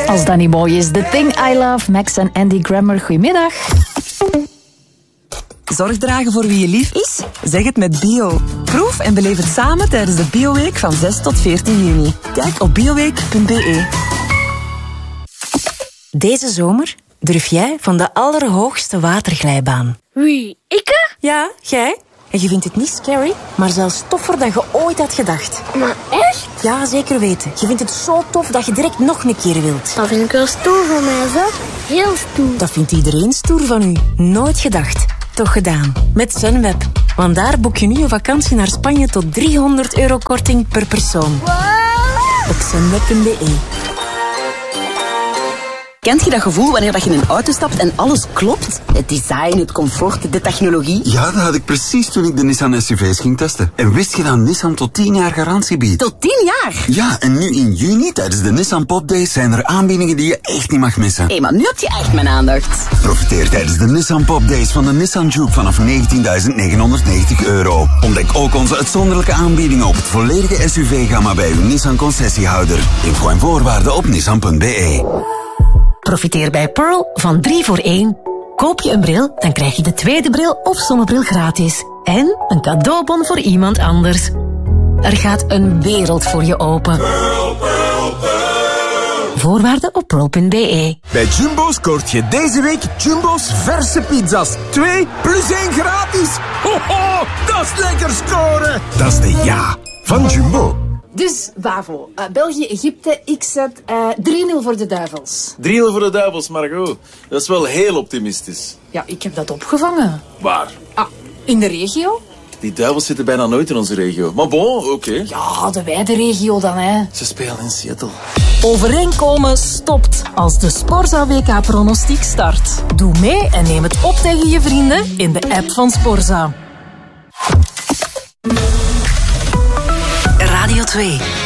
Als dat niet mooi is. The Thing I Love, Max en Andy Grammer. Goedemiddag. Zorg dragen voor wie je lief is? Zeg het met Bio. Proef en beleef het samen tijdens de Bioweek van 6 tot 14 juni. Kijk op bioweek.be. Deze zomer durf jij van de allerhoogste waterglijbaan. Wie? Ik? Ja, jij. En je vindt het niet scary, maar zelfs toffer dan je ooit had gedacht. Maar echt? Ja, zeker weten. Je vindt het zo tof dat je direct nog een keer wilt. Dat vind ik wel stoer van mij, zo. Heel stoer. Dat vindt iedereen stoer van u. Nooit gedacht. Toch gedaan. Met Sunweb. Want daar boek je nu een vakantie naar Spanje tot €300 korting per persoon. Wow. Op sunweb.be. Kent je dat gevoel wanneer je in een auto stapt en alles klopt? Het design, het comfort, de technologie. Ja, dat had ik precies toen ik de Nissan SUV's ging testen. En wist je dat Nissan tot 10 jaar garantie biedt? Tot 10 jaar? Ja, en nu in juni, tijdens de Nissan Pop Days, zijn er aanbiedingen die je echt niet mag missen. Hé, maar nu heb je echt mijn aandacht. Profiteer tijdens de Nissan Pop Days van de Nissan Juke vanaf €19.990. Ontdek ook onze uitzonderlijke aanbiedingen op het volledige SUV-gamma bij uw Nissan concessiehouder. Info en voorwaarden op nissan.be. Profiteer bij Pearl van 3 voor 1. Koop je een bril, dan krijg je de tweede bril of zonnebril gratis. En een cadeaubon voor iemand anders. Er gaat een wereld voor je open. Pearl, Pearl, Pearl. Voorwaarden op pearl.be. Bij Jumbo scoort je deze week Jumbo's verse pizza's. 2 plus 1 gratis. Ho, ho, dat is lekker scoren. Dat is de ja van Jumbo. Dus, Bavo, België-Egypte, ik zet 3-0 voor de Duivels. 3-0 voor de Duivels, Margot. Dat is wel heel optimistisch. Ja, ik heb dat opgevangen. Waar? Ah, in de regio? Die Duivels zitten bijna nooit in onze regio. Maar bon, oké. Ja, de wijde regio dan, hè. Ze spelen in Seattle. Overeenkomen stopt als de Sporza WK-pronostiek start. Doe mee en neem het op tegen je vrienden in de app van Sporza. Radio 2.